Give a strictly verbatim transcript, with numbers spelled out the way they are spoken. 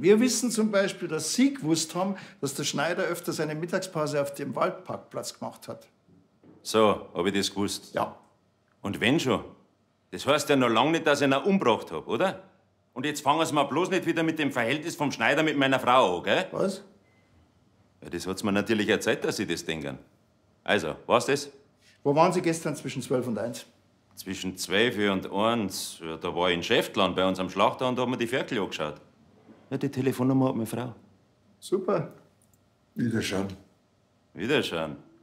Wir wissen zum Beispiel, dass Sie gewusst haben, dass der Schneider öfter seine Mittagspause auf dem Waldparkplatz gemacht hat. So, hab ich das gewusst? Ja. Und wenn schon? Das heißt ja noch lange nicht, dass ich ihn umgebracht hab, oder? Und jetzt fangen Sie mal bloß nicht wieder mit dem Verhältnis vom Schneider mit meiner Frau an, gell? Was? Ja, das hat's mir natürlich erzählt, dass Sie das denken. Also, was das? Wo waren Sie gestern zwischen zwölf und eins? Zwischen zwölf und eins, ja, da war ich in Schäftlarn bei uns am Schlachter und da haben wir die Ferkel angeschaut. Ja, die Telefonnummer hat meine Frau. Super. Wiederschauen. Wiederschauen.